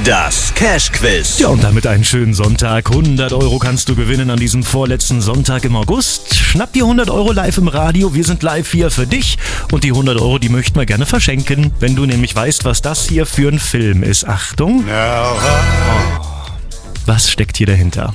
Das Cash-Quiz. Ja, und damit einen schönen Sonntag. 100 Euro kannst du gewinnen an diesem vorletzten Sonntag im August. Schnapp dir 100 Euro live im Radio. Wir sind live hier für dich. Und die 100 Euro, die möchten wir gerne verschenken. Wenn du nämlich weißt, was das hier für ein Film ist. Achtung. Was steckt hier dahinter?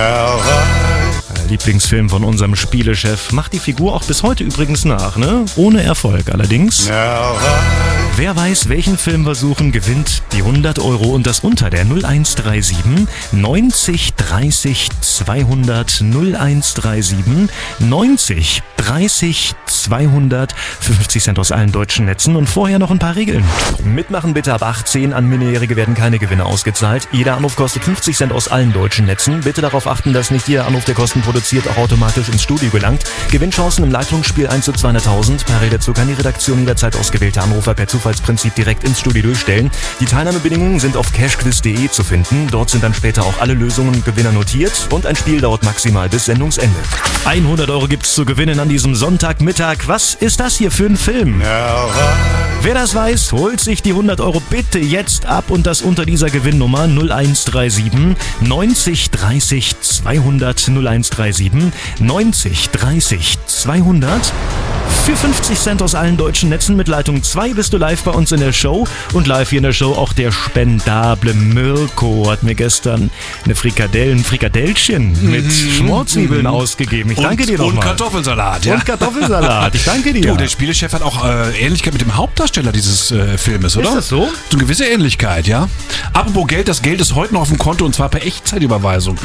Lieblingsfilm von unserem Spielechef. Macht die Figur auch bis heute übrigens nach, ne? Ohne Erfolg allerdings. Wer weiß, welchen Film wir suchen, gewinnt die 100 Euro und das unter der 0137 90 30 200 0137 90 30 200 50 Cent aus allen deutschen Netzen und vorher noch ein paar Regeln. Mitmachen bitte ab 18, an Minderjährige werden keine Gewinne ausgezahlt. Jeder Anruf kostet 50 Cent aus allen deutschen Netzen. Bitte darauf achten, dass nicht jeder Anruf, der Kosten produziert, auch automatisch ins Studio gelangt. Gewinnchancen im Leitungsspiel 1 zu 200.000. Parallel dazu kann die Redaktion jederzeit ausgewählte Anrufer per Zufallsprinzip direkt ins Studio durchstellen. Die Teilnahmebedingungen sind auf cashquiz.de zu finden. Dort sind dann später auch alle Lösungen und Gewinner notiert und ein Spiel dauert maximal bis Sendungsende. 100 Euro gibt's zu gewinnen an diesem Sonntagmittag. Was ist das hier für ein Film? Wer das weiß, holt sich die 100 Euro bitte jetzt ab und das unter dieser Gewinnnummer 0137 90 30 200 0137 90 30 200. Für 50 Cent aus allen deutschen Netzen mit Leitung 2 bist du live bei uns in der Show. Und live hier in der Show auch der spendable Mirko hat mir gestern ein Frikadellchen mit Schmorzwiebeln ausgegeben. Ich danke dir nochmal. Und Kartoffelsalat, ja. Und Kartoffelsalat, ich danke dir. Du, der Spielechef hat auch Ähnlichkeit mit dem Hauptdarsteller dieses Filmes, oder? Ist das so? So eine gewisse Ähnlichkeit, ja. Apropos Geld, das Geld ist heute noch auf dem Konto und zwar per Echtzeitüberweisung.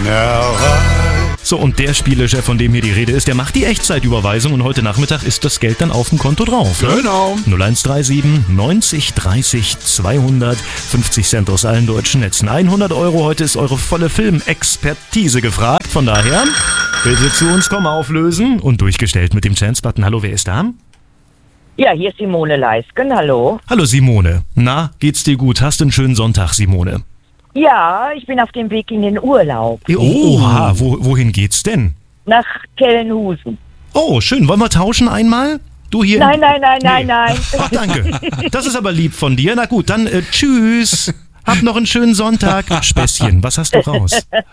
So, und der Spielechef, von dem hier die Rede ist, der macht die Echtzeitüberweisung und heute Nachmittag ist das Geld dann auf dem Konto drauf. Ne? Genau. 0137 90 30 200 50 Cent aus allen deutschen Netzen. 100 Euro, heute ist eure volle Filmexpertise gefragt. Von daher, bitte zu uns kommen, auflösen und durchgestellt mit dem Chance-Button. Hallo, wer ist da? Ja, hier ist Simone Leisken, hallo. Hallo Simone. Na, geht's dir gut? Hast du einen schönen Sonntag, Simone? Ja, ich bin auf dem Weg in den Urlaub. Oha, wohin geht's denn? Nach Kellenhusen. Oh, schön. Wollen wir tauschen einmal? Du hier? Nein. Ach, danke. Das ist aber lieb von dir. Na gut, dann tschüss. Hab noch einen schönen Sonntag. Späßchen, was hast du raus?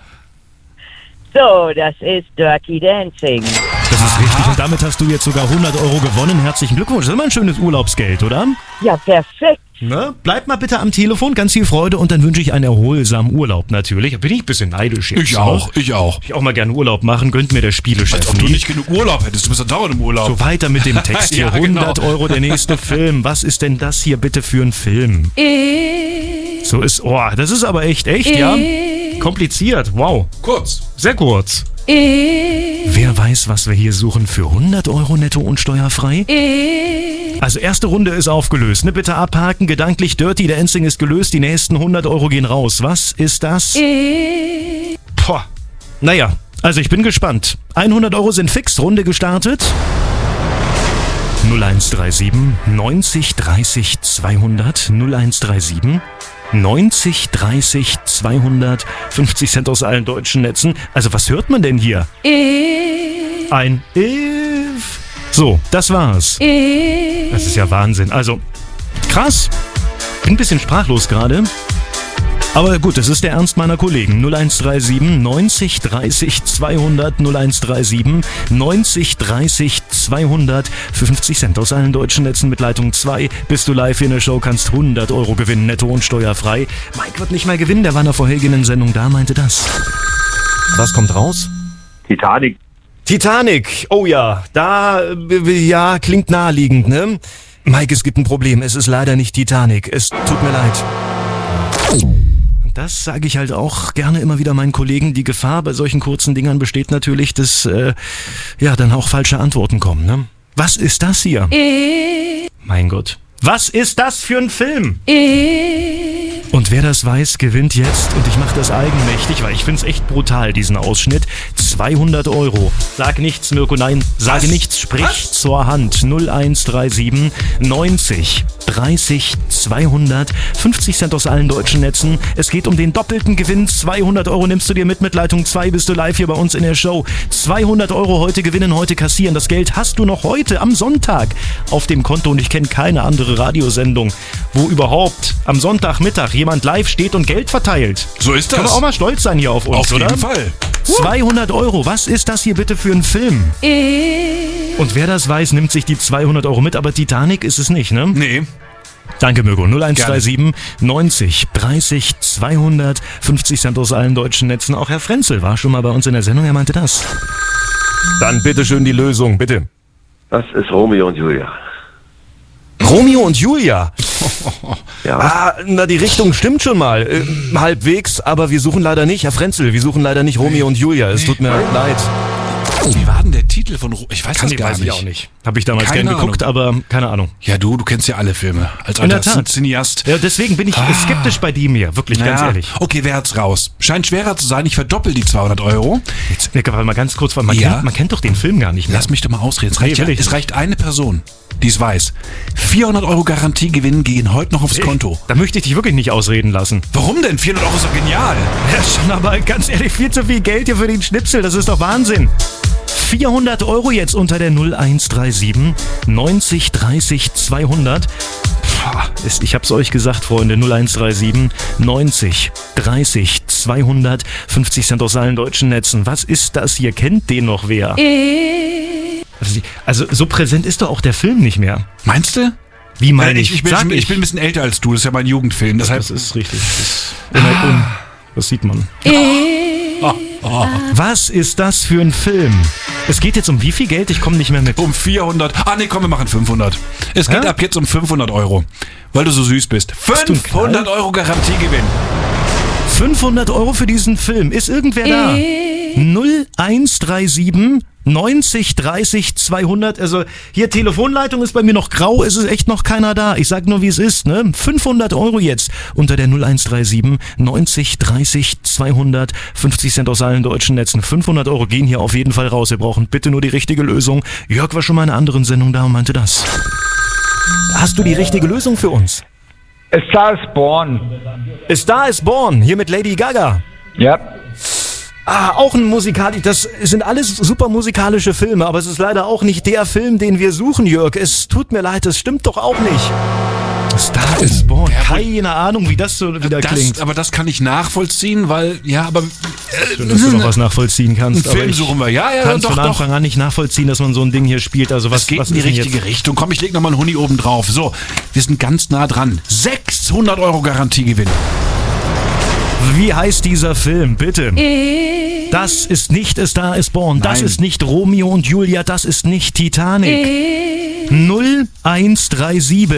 So, das ist Dirty Dancing. Das ist richtig. Und damit hast du jetzt sogar 100 Euro gewonnen. Herzlichen Glückwunsch. Das ist immer ein schönes Urlaubsgeld, oder? Ja, perfekt. Ne? Bleib mal bitte am Telefon. Ganz viel Freude und dann wünsche ich einen erholsamen Urlaub natürlich. Da bin ich ein bisschen neidisch jetzt. Ich auch. Ich auch mal gerne Urlaub machen. Gönnt mir der Spielechef. Als ob du nicht genug Urlaub hättest. Du bist ja dauernd im Urlaub. So, weiter mit dem Text hier. Ja, 100 genau. Euro der nächste Film. Was ist denn das hier bitte für ein Film? So ist, das ist aber echt, ja? Kompliziert, wow. Kurz. Sehr kurz. Wer weiß, was wir hier suchen für 100 Euro netto und steuerfrei? Also erste Runde ist aufgelöst, ne? Bitte abhaken, gedanklich Dirty Dancing ist gelöst, die nächsten 100 Euro gehen raus. Was ist das? Naja, also ich bin gespannt. 100 Euro sind fix, Runde gestartet. 0137 90 30 200 0137 90 30 200 50 Cent aus allen deutschen Netzen. Also was hört man denn hier? Ein If. So, das war's. Das ist ja Wahnsinn. Also, krass. Bin ein bisschen sprachlos gerade. Aber gut, das ist der Ernst meiner Kollegen. 0137 90 30 200 0137 90 30 200 für 50 Cent aus allen deutschen Netzen mit Leitung 2. Bist du live in der Show, kannst 100 Euro gewinnen, netto und steuerfrei. Mike wird nicht mehr gewinnen, der war in der vorhergehenden Sendung da, meinte das. Was kommt raus? Titanic, oh ja, ja, klingt naheliegend, ne? Mike, es gibt ein Problem, es ist leider nicht Titanic, es tut mir leid. Das sage ich halt auch gerne immer wieder meinen Kollegen. Die Gefahr bei solchen kurzen Dingern besteht natürlich, dass dann auch falsche Antworten kommen. Ne? Was ist das hier? Mein Gott. Was ist das für ein Film? Und wer das weiß, gewinnt jetzt. Und ich mache das eigenmächtig, weil ich finde es echt brutal, diesen Ausschnitt. 200 Euro. Sag nichts, Mirko, nein. Sage nichts, sprich zur Hand. 0137 90 30 200, 50 Cent aus allen deutschen Netzen. Es geht um den doppelten Gewinn. 200 Euro nimmst du dir mit Leitung 2, bist du live hier bei uns in der Show. 200 Euro heute gewinnen, heute kassieren. Das Geld hast du noch heute am Sonntag auf dem Konto und ich kenne keine andere Radiosendung, wo überhaupt am Sonntagmittag jemand live steht und Geld verteilt. So ist das. Können wir auch mal stolz sein hier auf uns, oder? Auf jeden Fall. 200 Euro, was ist das hier bitte für ein Film? Und wer das weiß, nimmt sich die 200 Euro mit, aber Titanic ist es nicht, ne? Nee. Danke, Mirko. 0137 90 30 200, 50 Cent aus allen deutschen Netzen. Auch Herr Frenzel war schon mal bei uns in der Sendung, er meinte das. Dann bitteschön die Lösung, bitte. Das ist Romeo und Julia. Romeo und Julia? Ja. Na, die Richtung stimmt schon mal. Halbwegs, aber wir suchen leider nicht, Herr Frenzel, wir suchen leider nicht Romeo und Julia. Es tut mir leid. Wie war denn der Titel von Ich weiß das gar Weiß nicht. ich auch nicht. Habe ich damals Keine gern geguckt, aber keine Ahnung. Ja, du kennst ja alle Filme. Als In der alter Tat. Cineast. Ja, deswegen bin ich skeptisch bei dem hier. Wirklich, ganz ehrlich. Okay, wer hat's raus? Scheint schwerer zu sein. Ich verdoppel die 200 Euro. Jetzt, mal ganz kurz, weil man, Ja. man kennt doch den Film gar nicht mehr. Lass mich doch mal ausreden. Es Nee, reicht, will ich es nicht. reicht eine Person, die es weiß. 400 Euro Garantiegewinn gehen heute noch aufs Konto. Da möchte ich dich wirklich nicht ausreden lassen. Warum denn? 400 Euro ist doch genial. Ja, schon, aber ganz ehrlich, viel zu viel Geld hier für den Schnipsel. Das ist doch Wahnsinn. 400 Euro jetzt unter der 0137 90 30 200. Ich hab's euch gesagt, Freunde, 0137 90 30 200, 50 Cent aus allen deutschen Netzen. Was ist das hier? Kennt den noch wer? Also so präsent ist doch auch der Film nicht mehr. Meinst du? Wie meine Ich bin ein bisschen älter als du. Das ist ja mein Jugendfilm. Deshalb Das ist richtig. Das sieht man. Was ist das für ein Film? Es geht jetzt um wie viel Geld? Ich komme nicht mehr mit. um 400. Nee, komm, wir machen 500. Es geht Hä? ab jetzt um 500 Euro. Weil du so süß bist. du ein 500 Euro Garantiegewinn. 500 Euro für diesen Film. Ist irgendwer da? 0137 90 30 200. Also hier Telefonleitung ist bei mir noch grau. Es ist echt noch keiner da. Ich sag nur, wie es ist. Ne? 500 Euro jetzt unter der 0137 90 30 200. 50 Cent aus allen deutschen Netzen. 500 Euro gehen hier auf jeden Fall raus. Wir brauchen bitte nur die richtige Lösung. Jörg war schon mal in einer anderen Sendung da und meinte das. Hast du die richtige Lösung für uns? A Star is Born. A Star is Born, hier mit Lady Gaga. Ja. Auch ein musikalisch, das sind alles super musikalische Filme, aber es ist leider auch nicht der Film, den wir suchen, Jörg. Es tut mir leid, das stimmt doch auch nicht. Star is Born, keine Ahnung, wie das so wieder klingt. Aber das kann ich nachvollziehen, weil, Schön, dass du noch was nachvollziehen kannst. einen Film ich suchen wir. Ja, kann doch, von doch. Anfang an nicht nachvollziehen, dass man so ein Ding hier spielt. Also was Es geht was in die ist denn richtige jetzt? Richtung. Komm, ich leg nochmal einen Huni oben drauf. So, wir sind ganz nah dran. 600 Euro Garantiegewinn. Wie heißt dieser Film, bitte? Das ist nicht A Star is Born, das Nein. ist nicht Romeo und Julia, das ist nicht Titanic. 0137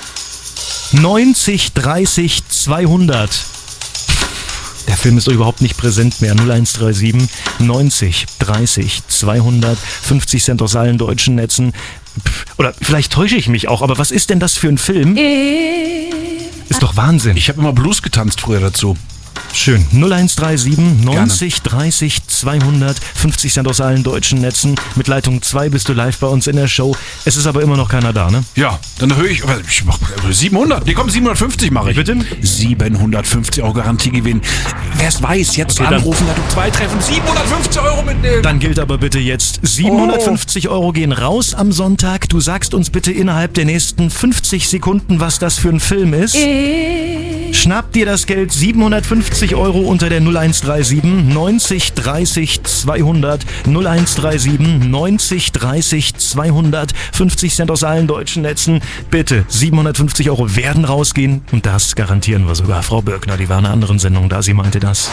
90 30 200. Der Film ist doch überhaupt nicht präsent mehr. 0137 90 30 200, 50 Cent aus allen deutschen Netzen. Oder vielleicht täusche ich mich auch, aber was ist denn das für ein Film? Ist doch Wahnsinn. Ich habe immer Blues getanzt früher dazu. Schön. 0137 90 30 200, 50 Cent aus allen deutschen Netzen. Mit Leitung 2 bist du live bei uns in der Show. Es ist aber immer noch keiner da, ne? Ja, dann erhöhe ich mach 700. Nee, komm, 750 mache ich. Bitte? 750 Euro Garantiegewinn. Wer es weiß, jetzt Okay, dann- anrufen, Leitung 2 treffen, 750 Euro mitnehmen. Dann gilt aber bitte jetzt 750 Euro gehen raus am Sonntag. Du sagst uns bitte innerhalb der nächsten 50 Sekunden, was das für ein Film ist. Schnapp dir das Geld, 750 Euro unter der 0137 90 30 200, 0137 90 30 200, 50 Cent aus allen deutschen Netzen. Bitte, 750 Euro werden rausgehen und das garantieren wir sogar. Frau Birkner, die war in einer anderen Sendung da, sie meinte das.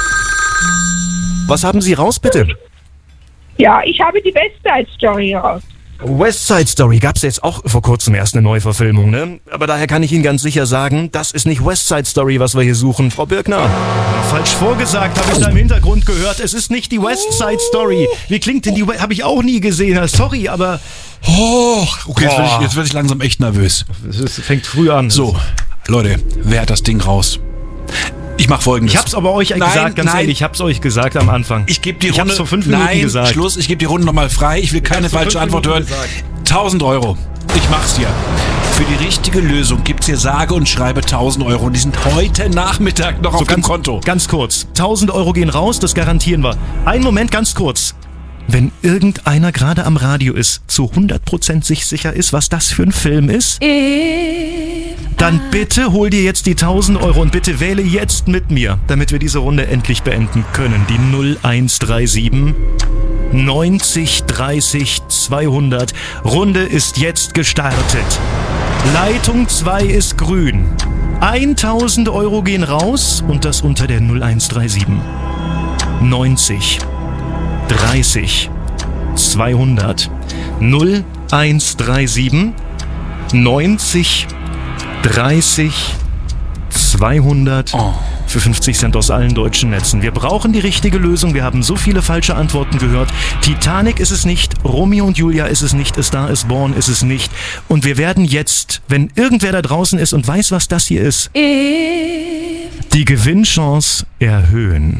Was haben Sie raus, bitte? Ja, ich habe die West Side Story raus. West Side Story gab's jetzt auch vor kurzem erst eine Neuverfilmung, ne? Aber daher kann ich Ihnen ganz sicher sagen, das ist nicht West Side Story, was wir hier suchen, Frau Birkner. Falsch vorgesagt, habe ich da im Hintergrund gehört. Es ist nicht die West Side Story. Wie klingt denn die? Habe ich auch nie gesehen. Sorry, aber Okay, jetzt werd ich langsam echt nervös. es fängt früh an. So, Leute, wer hat das Ding raus? Ich mach Folgendes. Ich hab's aber euch gesagt, ganz ehrlich, ich hab's euch gesagt am Anfang. Ich gebe die Ich Runde. hab's vor 5 Minuten gesagt. Schluss, ich gebe die Runde nochmal frei. Ich will keine falsche vor 5 Antwort hören. Minuten gesagt. 1000 Euro. Ich mach's hier. Für die richtige Lösung gibt's hier sage und schreibe 1.000 Euro und die sind heute Nachmittag noch auf dem Konto. Ganz kurz. 1.000 Euro gehen raus, das garantieren wir. Einen Moment, ganz kurz. Wenn irgendeiner gerade am Radio ist, zu 100% sich sicher ist, was das für ein Film ist, dann bitte hol dir jetzt die 1.000 Euro und bitte wähle jetzt mit mir, damit wir diese Runde endlich beenden können. Die 0137 90 30 200. Runde ist jetzt gestartet. Leitung 2 ist grün. 1.000 Euro gehen raus und das unter der 0137 90 30 200. 0137 90 30 200 für 50 Cent aus allen deutschen Netzen. Wir brauchen die richtige Lösung. Wir haben so viele falsche Antworten gehört. Titanic ist es nicht, Romeo und Julia ist es nicht, A Star is Born ist es nicht. Und wir werden jetzt, wenn irgendwer da draußen ist und weiß, was das hier ist, die Gewinnchance erhöhen.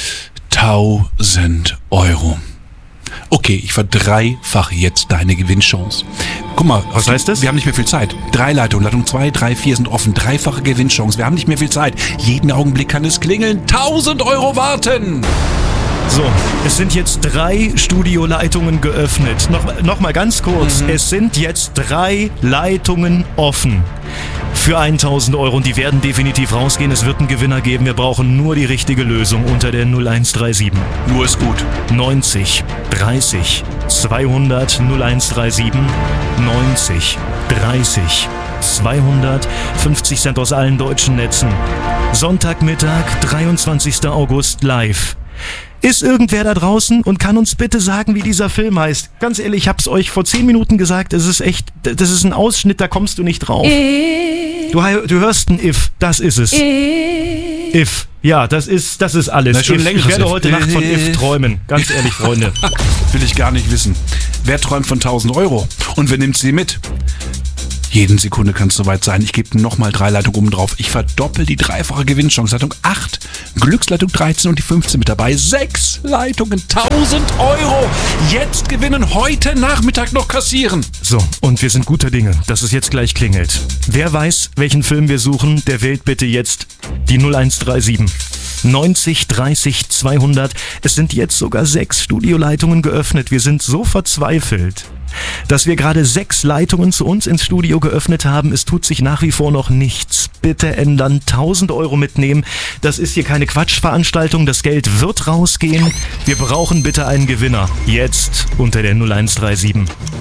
1.000 Euro. Okay, ich verdreifache jetzt deine Gewinnchance. Guck mal, was heißt das? Wir haben nicht mehr viel Zeit. 3 Leitungen, Leitung 2, 3, 4 sind offen. Dreifache Gewinnchance. Wir haben nicht mehr viel Zeit. Jeden Augenblick kann es klingeln. 1.000 Euro warten. So, es sind jetzt 3 Studioleitungen geöffnet. Noch mal ganz kurz. Es sind jetzt 3 Leitungen offen für 1.000 Euro und die werden definitiv rausgehen. Es wird einen Gewinner geben. Wir brauchen nur die richtige Lösung unter der 0137. Nur ist gut. 90 30 200 0137 90 30 200 50 Cent aus allen deutschen Netzen. Sonntagmittag, 23. August live. Ist irgendwer da draußen und kann uns bitte sagen, wie dieser Film heißt? Ganz ehrlich, ich hab's euch vor 10 Minuten gesagt, das ist ein Ausschnitt, da kommst du nicht drauf. Du hörst ein If, das ist es. If, ja, das ist alles. Na, schon If. Ich werde If. heute Nacht von If träumen, ganz ehrlich, Freunde. Will ich gar nicht wissen. Wer träumt von 1.000 Euro? Und wer nimmt sie mit? Jeden Sekunde kann es soweit sein. Ich gebe nochmal 3 Leitungen oben drauf. Ich verdoppel die dreifache Gewinnchance. Leitung 8, Glücksleitung 13 und die 15 mit dabei. 6 Leitungen, 1.000 Euro. Jetzt gewinnen, heute Nachmittag noch kassieren. So, und wir sind guter Dinge, dass es jetzt gleich klingelt. Wer weiß, welchen Film wir suchen, der wählt bitte jetzt die 0137 90 30 200. Es sind jetzt sogar 6 Studioleitungen geöffnet. Wir sind so verzweifelt, dass wir gerade 6 Leitungen zu uns ins Studio geöffnet haben. Es tut sich nach wie vor noch nichts. Bitte ändern, 1.000 Euro mitnehmen. Das ist hier keine Quatschveranstaltung. Das Geld wird rausgehen. Wir brauchen bitte einen Gewinner. Jetzt unter der 0137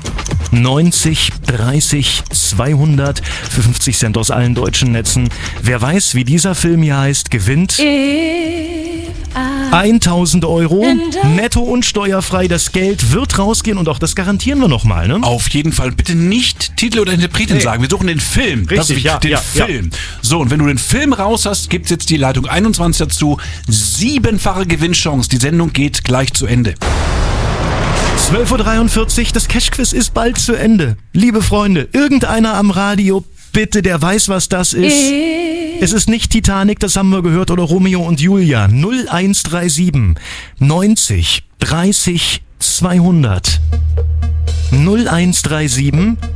90 30 200 für 50 Cent aus allen deutschen Netzen. Wer weiß, wie dieser Film hier heißt, gewinnt 1.000 Euro, netto und steuerfrei. Das Geld wird rausgehen und auch das garantieren wir nochmal, ne? Auf jeden Fall. Bitte nicht Titel oder Interpretin sagen. Wir suchen den Film. Richtig, den Film. So, und wenn du den Film raus hast, gibt's jetzt die Leitung 21 dazu. 7-fache Gewinnchance. Die Sendung geht gleich zu Ende. 12.43 Uhr, das Cash-Quiz ist bald zu Ende. Liebe Freunde, irgendeiner am Radio, bitte, der weiß, was das ist. Es ist nicht Titanic, das haben wir gehört, oder Romeo und Julia. 0137 90 30 200. 0137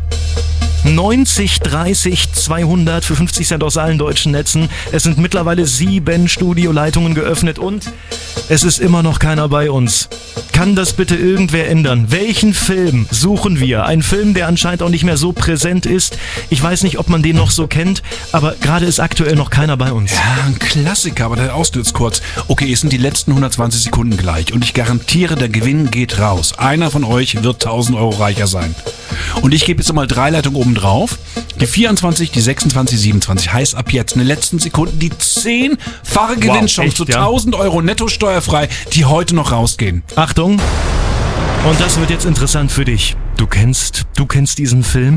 90 30 200 für 50 Cent aus allen deutschen Netzen. Es sind mittlerweile 7 Studioleitungen geöffnet und es ist immer noch keiner bei uns. Kann das bitte irgendwer ändern? Welchen Film suchen wir? Ein Film, der anscheinend auch nicht mehr so präsent ist. Ich weiß nicht, ob man den noch so kennt, aber gerade ist aktuell noch keiner bei uns. Ja, ein Klassiker, aber der ausnützt kurz. Okay, es sind die letzten 120 Sekunden gleich und ich garantiere, der Gewinn geht raus. Einer von euch wird 1.000 Euro reicher sein. Und ich gebe jetzt nochmal 3 Leitungen oben drauf. Die 24, die 26, 27. Heißt ab jetzt in den letzten Sekunden die 10-fache Gewinnchance zu 1.000 Euro netto steuerfrei, die heute noch rausgehen. Achtung! Und das wird jetzt interessant für dich. Du kennst diesen Film?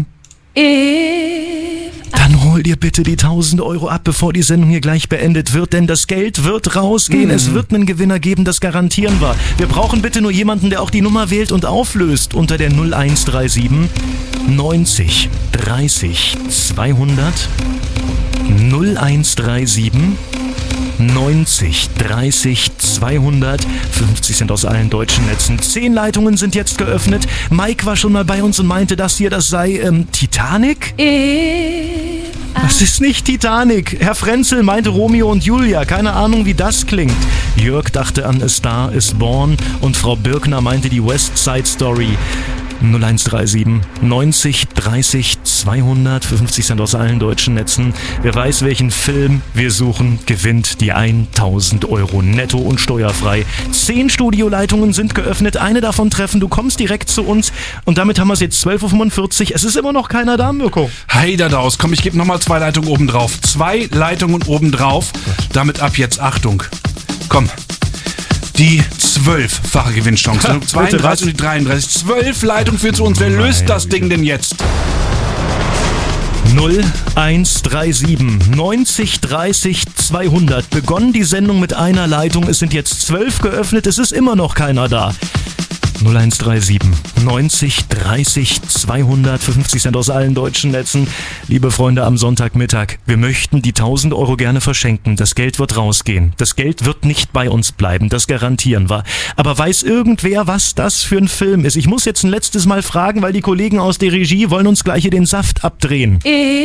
Dann hol dir bitte die 1.000 Euro ab, bevor die Sendung hier gleich beendet wird, denn das Geld wird rausgehen. Es wird einen Gewinner geben, das garantieren wir. Wir brauchen bitte nur jemanden, der auch die Nummer wählt und auflöst unter der 0137 90 30 200. 0137 90, 30, 200, 50 Cent aus allen deutschen Netzen. 10 Leitungen sind jetzt geöffnet. Mike war schon mal bei uns und meinte, das sei Titanic? Das ist nicht Titanic. Herr Frenzel meinte Romeo und Julia. Keine Ahnung, wie das klingt. Jörg dachte an A Star is Born und Frau Birkner meinte die West Side Story. 0137 90 30 200 für 50 Cent aus allen deutschen Netzen. Wer weiß, welchen Film wir suchen, gewinnt die 1000 Euro netto und steuerfrei. 10 Studioleitungen sind geöffnet, eine davon treffen. Du kommst direkt zu uns und damit haben wir es jetzt 12.45 Uhr. Es ist immer noch keiner da, Mirko. Hey, Dadaus, komm, ich gebe nochmal 2 Leitungen obendrauf. 2 Leitungen obendrauf. Damit ab jetzt Achtung. Komm. Die 12-fache Gewinnchance. 32 und die 33. 12 Leitungen für zu uns. Wer löst das Ding denn jetzt? 0137 90 30 200. Begonnen die Sendung mit einer Leitung. Es sind jetzt 12 geöffnet. Es ist immer noch keiner da. 0137 90 30 200 für 50 Cent aus allen deutschen Netzen. Liebe Freunde, am Sonntagmittag, wir möchten die 1000 Euro gerne verschenken. Das Geld wird rausgehen. Das Geld wird nicht bei uns bleiben, das garantieren wir. Aber weiß irgendwer, was das für ein Film ist? Ich muss jetzt ein letztes Mal fragen, weil die Kollegen aus der Regie wollen uns gleich hier den Saft abdrehen.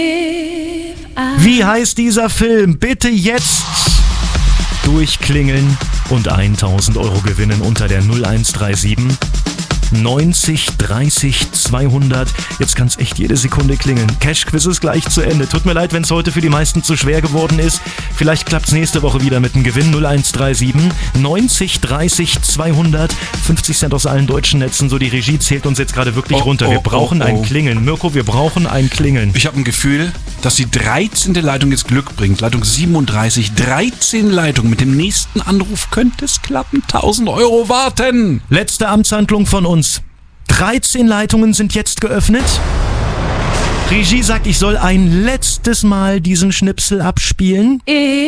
Wie heißt dieser Film? Bitte jetzt durchklingeln und 1000 Euro gewinnen unter der 0137 90 30 200. Jetzt kann es echt jede Sekunde klingeln. Cash-Quiz ist gleich zu Ende. Tut mir leid, wenn es heute für die meisten zu schwer geworden ist. Vielleicht klappt es nächste Woche wieder mit dem Gewinn. 0137 90 30 200. 50 Cent aus allen deutschen Netzen. So, die Regie zählt uns jetzt gerade wirklich runter. Wir brauchen ein Klingeln. Mirko, wir brauchen ein Klingeln. Ich habe ein Gefühl, dass die 13. Leitung jetzt Glück bringt. Leitung 37. 13 Leitungen. Mit dem nächsten Anruf könnte es klappen. 1000 Euro warten. Letzte Amtshandlung von uns. 13 Leitungen sind jetzt geöffnet. Regie sagt, ich soll ein letztes Mal diesen Schnipsel abspielen.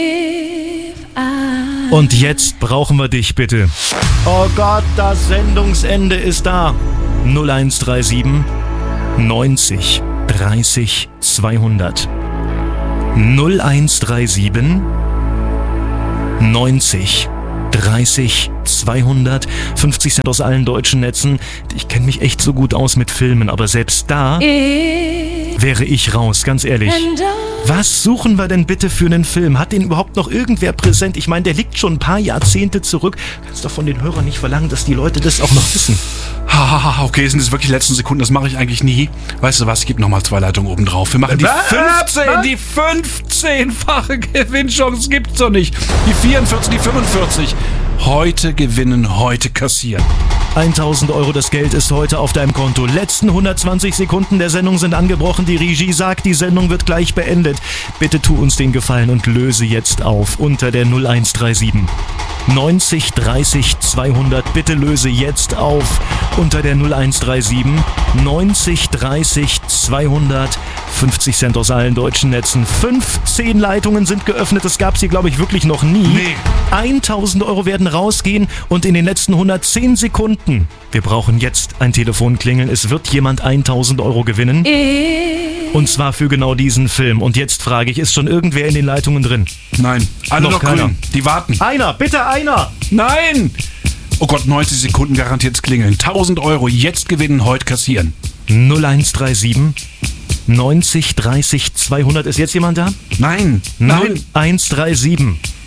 Und jetzt brauchen wir dich, bitte. Oh Gott, das Sendungsende ist da. 0137 90 30 200. 0137 90 30 200, 50 Cent aus allen deutschen Netzen. Ich kenne mich echt so gut aus mit Filmen, aber selbst da wäre ich raus, ganz ehrlich. Was suchen wir denn bitte für einen Film? Hat den überhaupt noch irgendwer präsent? Ich meine, der liegt schon ein paar Jahrzehnte zurück. Kannst doch von den Hörern nicht verlangen, dass die Leute das auch noch wissen. Okay, sind das wirklich die letzten Sekunden? Das mache ich eigentlich nie. Weißt du was, ich gebe nochmal 2 Leitungen oben drauf. Wir machen die 15, die 15-fache Gewinnchance gibt's doch nicht. Die 44, die 45. Heute gewinnen, heute kassieren. 1000 Euro, das Geld ist heute auf deinem Konto. Letzten 120 Sekunden der Sendung sind angebrochen. Die Regie sagt, die Sendung wird gleich beendet. Bitte tu uns den Gefallen und löse jetzt auf unter der 0137 90 30 200. Bitte löse jetzt auf unter der 0137 90 30 200. 50 Cent aus allen deutschen Netzen. 15 Leitungen sind geöffnet. Das gab es hier, glaube ich, wirklich noch nie. Nee. 1000 Euro werden rausgehen und in den letzten 110 Sekunden. Wir brauchen jetzt ein Telefonklingeln. Es wird jemand 1000 Euro gewinnen. Und zwar für genau diesen Film. Und jetzt frage ich, ist schon irgendwer in den Leitungen drin? Nein, alle noch keiner. grün. Die warten. Einer, bitte einer! Nein! Oh Gott, 90 Sekunden garantiert klingeln. 1000 Euro jetzt gewinnen, heute kassieren. 0137 90 30 200. Ist jetzt jemand da? Nein. 0137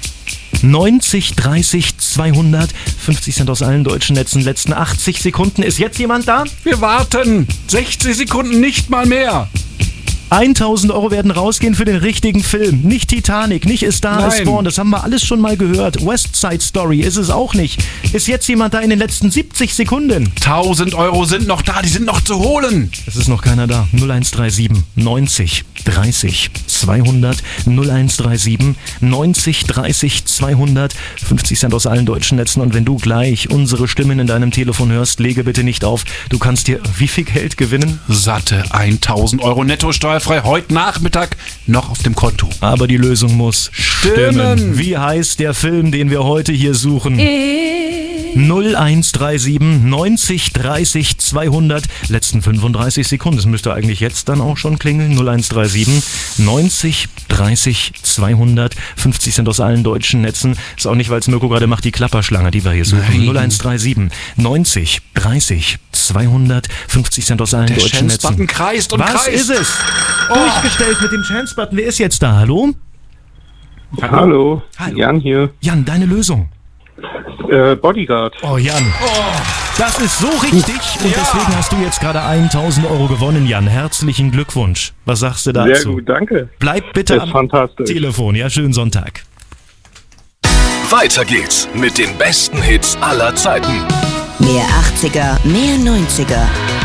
90 30 200. 50 Cent aus allen deutschen Netzen. Letzten 80 Sekunden. Ist jetzt jemand da? Wir warten. 60 Sekunden, nicht mal mehr. 1000 Euro werden rausgehen für den richtigen Film. Nicht Titanic, nicht A Star is Born, das haben wir alles schon mal gehört. West Side Story ist es auch nicht. Ist jetzt jemand da in den letzten 70 Sekunden? 1000 Euro sind noch da, die sind noch zu holen. Es ist noch keiner da. 0137 90 30 200. 0137 90 30 200. 50 Cent aus allen deutschen Netzen. Und wenn du gleich unsere Stimmen in deinem Telefon hörst, lege bitte nicht auf. Du kannst dir wie viel Geld gewinnen? Satte 1000 Euro netto steuerfrei heute Nachmittag noch auf dem Konto. Aber die Lösung muss stimmen. Wie heißt der Film, den wir heute hier suchen? 0137 90 30 200. Letzten 35 Sekunden. Es müsste eigentlich jetzt dann auch schon klingeln. 0137 90 30 200. 50 Cent aus allen deutschen Netzen. Ist auch nicht, weil es Mirko gerade macht, die Klapperschlange, die wir hier suchen. 0137 90 30 200. 50 Cent aus allen deutschen Netzen. Der Chance-Button kreist und Was kreist. ist es? Durchgestellt mit dem Chance-Button. Wer ist jetzt da? Hallo? Hallo, Jan hier. Jan, deine Lösung. Bodyguard. Oh, Jan. Das ist so richtig und deswegen hast du jetzt gerade 1.000 Euro gewonnen, Jan. Herzlichen Glückwunsch. Was sagst du dazu? Sehr gut, danke. Bleib bitte am Telefon. Ja, schönen Sonntag. Weiter geht's mit den besten Hits aller Zeiten. Mehr 80er, mehr 90er.